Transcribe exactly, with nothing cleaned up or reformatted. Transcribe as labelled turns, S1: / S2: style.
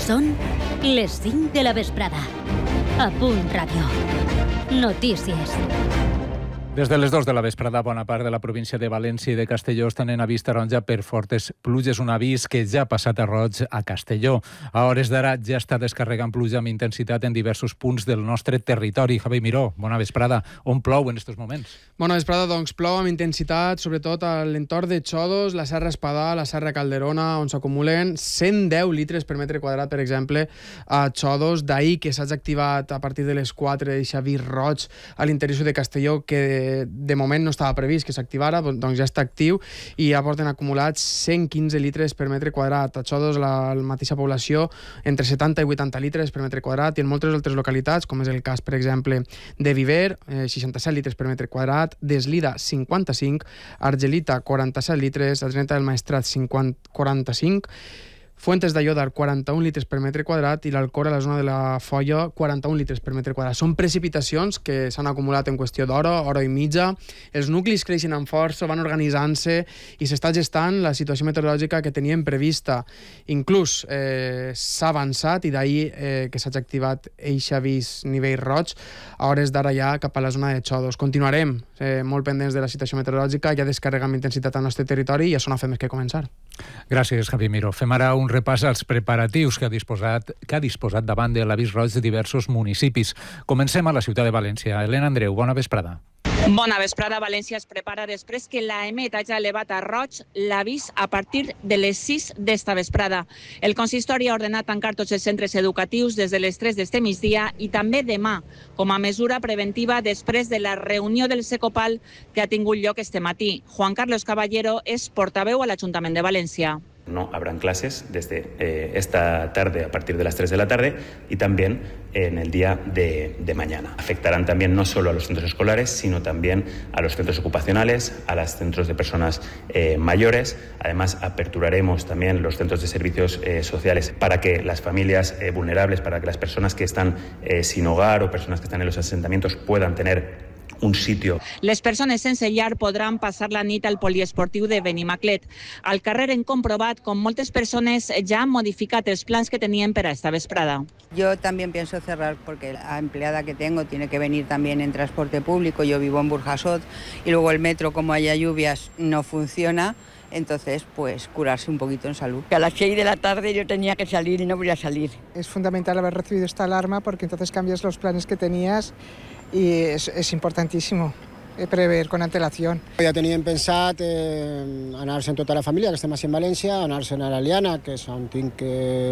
S1: Són les cinc de la vesprada. A Punt Ràdio. Notícies.
S2: Des de les dues de la vesprada, bona part de la província de València i de Castelló estan en avís taronja per fortes pluges, un avís que ja ha passat a roig a Castelló. A hores d'ara ja està descarregant pluja amb intensitat en diversos punts del nostre territori. Javi Miró, bona vesprada. On plou en aquests moments?
S3: Bona vesprada, doncs plou amb intensitat, sobretot a l'entorn de Xodos, la Serra Espadà, la Serra Calderona, on s'acumulen cent deu litres per metre quadrat, per exemple, a Xodos. D'ahir que s'ha activat a partir de les quatre d'aquest avís roig a l'interior de Castelló, que de moment no estava previst que s'activara, doncs ja està actiu i ja porten acumulats cent quinze litres per metre quadrat. A Xodos, la, la mateixa població, entre setanta i vuitanta litres per metre quadrat, i en moltes altres localitats, com és el cas, per exemple, de Viver, eh, seixanta-set litres per metre quadrat, d'Eslida, cinquanta-cinc, Argelita, quaranta-set litres, Atzeneta del Maestrat, cinquanta, quaranta-cinc, Fuentes d'Aiòder, quaranta-un litres per metre quadrat, i l'Alcora, a la zona de la Foia, quaranta-un litres per metre quadrat. Són precipitacions que s'han acumulat en qüestió d'hora, hora i mitja. Els nuclis creixen amb força, van organitzant-se i s'està gestant la situació meteorològica que teníem prevista. Inclús eh, s'ha avançat, i d'ahir eh, que s'ha activat eixe avís nivell roig, a hores d'ara ja cap a la zona de Xodos. Continuarem eh, molt pendents de la situació meteorològica, ja descarrega amb intensitat al nostre territori i ja són a fer més que començar.
S2: Gràcies, Javi Miró. Fem ara un repàs als preparatius que ha disposat, que ha disposat davant de l'avís roig de diversos municipis. Comencem a la ciutat de València. Helena Andreu, bona vesprada.
S4: Bona vesprada. València es prepara després que l'A E M E T hagi elevat a roig l'avís a partir de les sis d'esta vesprada. El consistori ha ordenat tancar tots els centres educatius des de les tres d'este migdia i també demà, com a mesura preventiva després de la reunió del Secopal que ha tingut lloc este matí. Juan Carlos Caballero és portaveu a l'Ajuntament de València.
S5: No habrán clases desde eh, esta tarde a partir de las tres de la tarde y también en el día de, de mañana. Afectarán también no solo a los centros escolares, sino también a los centros ocupacionales, a los centros de personas eh, mayores. Además, aperturaremos también los centros de servicios eh, sociales para que las familias eh, vulnerables, para que las personas que están eh, sin hogar o personas que están en los asentamientos puedan tener un sitio.
S4: Les persones sense llar podran passar la nit al poliesportiu de Benimaclet. Al carrer hem comprovat com moltes persones ja han modificat els plans que tenien per a esta vesprada.
S6: Yo también pienso cerrar porque la empleada que tengo tiene que venir también en transporte público. Yo vivo en Burjasot y luego el metro, como haya lluvias, no funciona. Entonces, pues curarse un poquito en salud.
S7: A las seis de la tarde yo tenía que salir y no voy a salir.
S8: Es fundamental haber recibido esta alarma porque entonces cambias los planes que tenías y es, es importantísimo prever con antelación.
S9: Ja teníem pensat eh, anar-se'n tota la família, que estem així en València, anar-se'n a l'Aliana, que és on tinc eh,